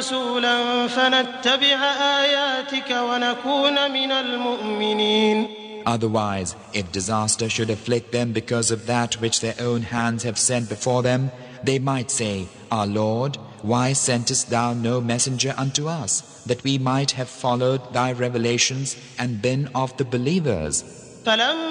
رسولا فنتبع آياتك ونكون من المؤمنين. Otherwise, if disaster should afflict them because of that which their own hands have sent before them, they might say, Our Lord, why sentest thou no messenger unto us, that we might have followed thy revelations and been of the believers?